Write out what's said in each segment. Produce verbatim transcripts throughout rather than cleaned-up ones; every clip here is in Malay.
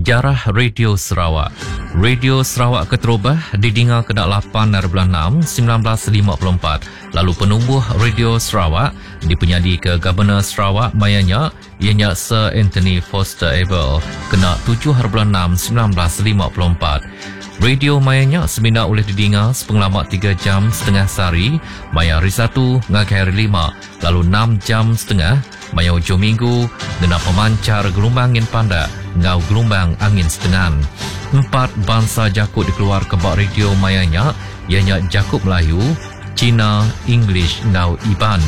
Sejarah Radio Sarawak. Radio Sarawak keterubah didengar ke lapan bulan enam seribu sembilan ratus lima puluh empat. Lalu penubuh Radio Sarawak dipenyadi ke Governor Sarawak mayanya ianya Sir Anthony Foster Abel kena tujuh bulan enam seribu sembilan ratus lima puluh empat. Radio mayanya semina oleh didengar sepengalamat tiga jam setengah sehari, maya hari satu ngagai hari lima, lalu enam jam setengah, maya hujung minggu, dengan pemancar gelombang angin pandak, ngau gelombang angin setengah. Empat bangsa jakut dikeluar ke bak radio mayanya, ianya Jakut Melayu, Cina, English, ngau Iban.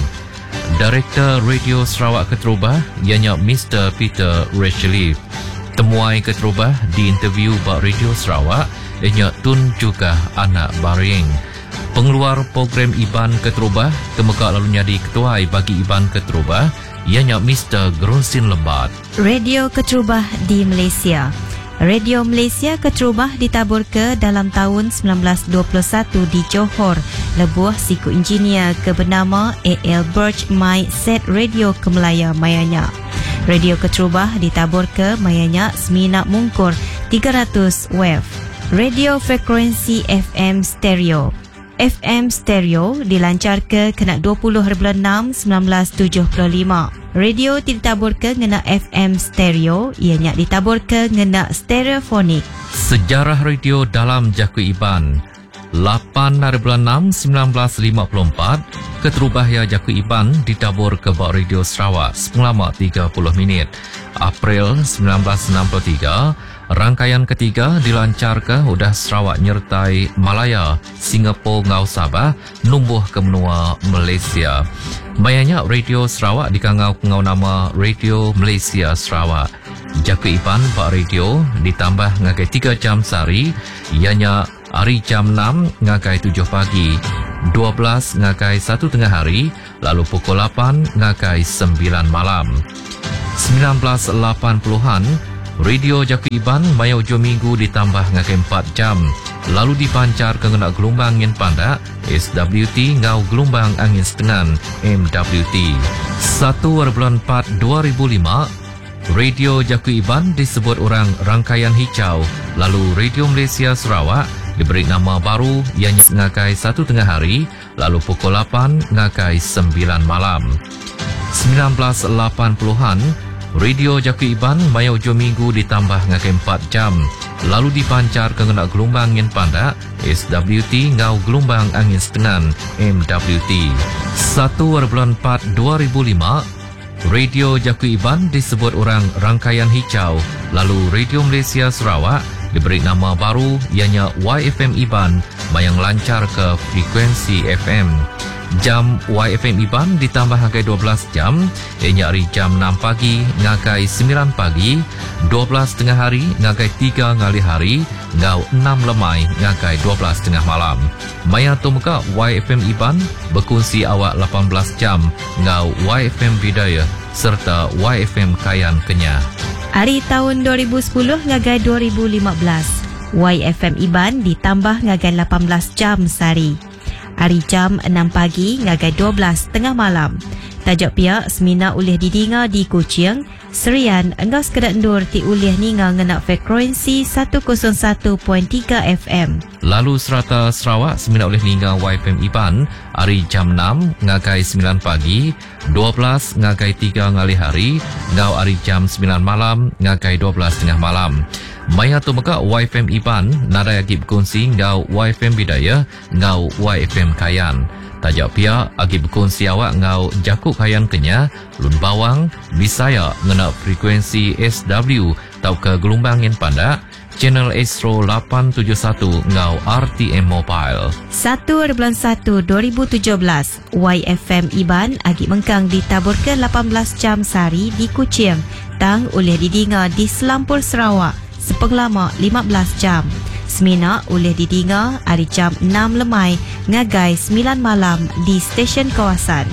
Direktur Radio Sarawak keterubah, ianya Mister Peter Racheli. Temuai keterubah di interview bak Radio Sarawak, ianya Tun juga anak Baring. Pengeluar program Iban keterubah, temeka lalu jadi ketuai bagi Iban keterubah, ianya Mister Gronsin Lembat. Radio keterubah di Malaysia. Radio Malaysia keterubah ditabur ke dalam tahun sembilan belas dua puluh satu di Johor, lebuh siku engineer ke bernama A L Birch My Set Radio ke Melaya mayanya. Radio keterubah ditabur ke mayanya semina mungkur tiga ratus wave. Radio frekuensi F M stereo. F M stereo dilancar ke kena dua puluh bulan enam seribu sembilan ratus tujuh puluh lima. Radio ditabur ke ngena F M stereo, ianya ditabur ke ngena stereofonik. Sejarah radio dalam Jakut Iban. lapan bulan enam seribu sembilan ratus lima puluh empat, keterubah ya Jakut Iban ditabur ke bak Radio Sarawak sepengalamat tiga puluh minit. April seribu sembilan ratus enam puluh tiga, rangkaian ketiga dilancar ke udah Sarawak nyertai Malaya, Singapura ngau Sabah, numbuh ke menua Malaysia. Mayanya Radio Sarawak dikangau ngau nama Radio Malaysia Sarawak. Jakut Iban bak radio ditambah ngagai tiga jam sehari, ianya hari jam enam ngagai tujuh pagi, dua belas ngagai satu tengah hari, lalu pukul lapan ngagai sembilan malam. sembilan belas lapan puluhan, Radio Jakut Iban maya hujung minggu ditambah ngagai empat jam, lalu dipancar ke ngena gelombang angin pandak S W T ngau gelombang angin setengah M W T. satu bulan empat dua ribu lima, Radio Jakut Iban disebut orang rangkaian hijau, lalu Radio Malaysia Sarawak diberi nama baru ianya ngagai satu tengah hari, lalu pukul lapan ngagai sembilan malam. sembilan belas lapan puluhan, Radio Jakut Iban maya hujung minggu ditambah ngagai empat jam, lalu dipancar ke ngena gelombang angin pandak S W T ngau gelombang angin setengah M W T. satu bulan empat dua ribu lima, Radio Jakut Iban disebut orang rangkaian hijau, lalu Radio Malaysia Sarawak diberi nama baru ianya Y F M Iban mayang lancar ke frekuensi F M. Jam Y F M Iban ditambah ngagai dua belas jam, ianya hari jam enam pagi ngagai sembilan pagi, dua belas tengah hari ngagai tiga ngali hari, ngau enam lemai ngagai dua belas tengah malam. Maya tumeka Y F M Iban berkongsi awak lapan belas jam, ngau Y F M Bidaya serta Y F M Kayan Kenyah. Hari tahun dua ribu sepuluh ngagai dua ribu lima belas, Y F M Iban ditambah ngagai lapan belas jam sehari. Hari jam enam pagi ngagai dua belas tengah malam. Tajuk pihak semina oleh didengar di Kuching, Serian, engkau sekedar endur ti oleh ninga ngena frekuensi seratus satu perpuluhan tiga F M. Lalu serata Sarawak semina oleh ninga Y F M Iban hari jam enam ngagai sembilan pagi, dua belas ngagai tiga ngali hari, ngau hari jam sembilan malam ngagai dua belas tengah malam. Maya tu maka Y F M Iban nada agi berkongsi ngau Y F M Bidaya ngau Y F M Kayan. Tajak pihak agi berkongsi awak ngau Jakut Kayan Kenyah, Lun Bawang, Bisaya ngena frekuensi S W tau ke gelombang angin pandak, Channel Astro lapan tujuh satu ngau R T M Mobile. satu bulan satu dua ribu tujuh belas, Y F M Iban agi mengkang ditabur ke lapan belas jam sehari di Kuching, tang oleh didengar di Selampur Sarawak sepengalamat lima belas jam. Semina oleh didengar hari jam enam lemai ngagai sembilan malam di stesen kawasan.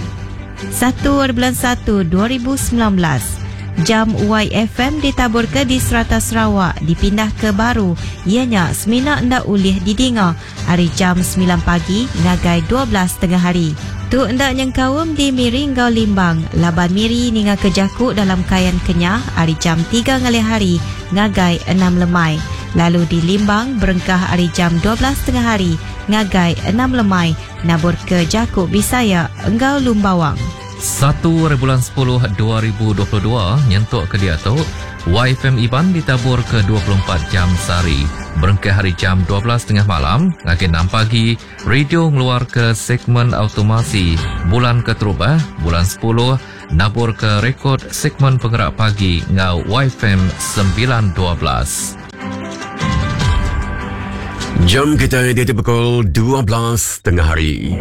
satu bulan satu dua ribu sembilan belas, jam Y F M ditabur ke di Serata Sarawak dipindah ke baru, ianya semina ndak oleh didengar hari jam sembilan pagi ngagai dua belas tengah hari. Tu endak yang kawum di Miri ngau Limbang. Laban Miri ninga kejakuk dalam kayan kenyah hari jam tiga ngali hari ngagai enam lemai. Lalu di Limbang berengkah hari jam dua belas tengah hari ngagai enam lemai nabur ke Jakuk Bisaya engau Lumbawang. satu bulan sepuluh dua ribu dua puluh dua nyentuk ke dia tu Y F M Iban ditabur ke dua puluh empat jam sehari. Berengkah hari jam dua belas tengah malam ngagai enam pagi radio ngeluar ke segmen automasi bulan keterubah bulan sepuluh nabur ke rekod segmen penggerak pagi ngau Y F M sembilan dua belas. Jam kita di pukul dua belas tengah hari.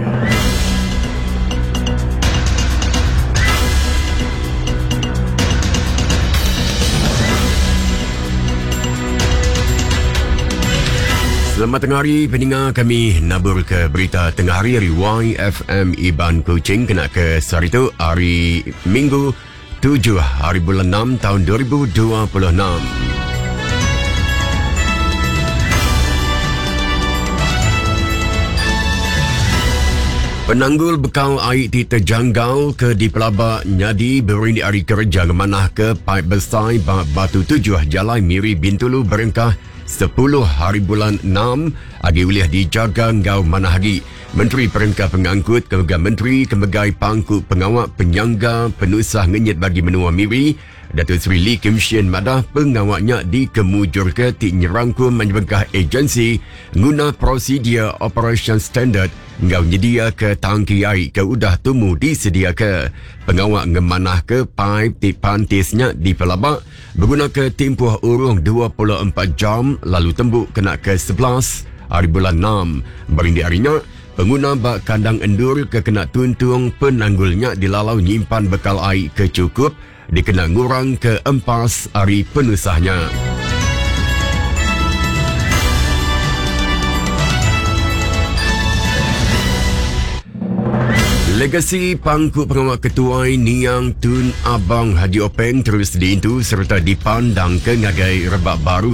Selamat tengah hari pendengar kami nabur ke berita tengah hari dari Y F M Iban Kuching kena ke hari itu hari Minggu tujuh hari bulan enam tahun dua ribu dua puluh enam. Penanggul bekal air di terjanggal ke di Pelabak Nyadi beri hari kerja kemanah ke paip besar Batu Tujuh Jalai Miri Bintulu berengkah sepuluh hari bulan enam agi wilayah dijaga ngau manahagi. Menteri Perengkah Pengangkut Kemegai Menteri Kemegai Pangkut Pengawak Penyangga Penusah Ngenyit bagi Menua Miri Datuk Seri Lee Kim Sien Madah pengawaknya di kemujur ke ti nyerangkum menyebengkah agensi guna prosedur operation standard ngau nyedia ke tangki air ke udah tumu disedia ke pengawak ngemanah ke paip ti pantisnya di Pelabak berguna ke tempoh urung dua puluh empat jam lalu tembuk kena ke sebelas hari bulan enam berindi harinya pengguna bak kandang endur ke kena tuntung penanggulnya dilalau nyimpan bekal air ke cukup dikena ngurang ke empas hari penusahnya. Legasi Pangkut Pengawak Ketuai Niang Tun Abang Haji Openg terus diintu serta dipandang ke ngagai rebak baru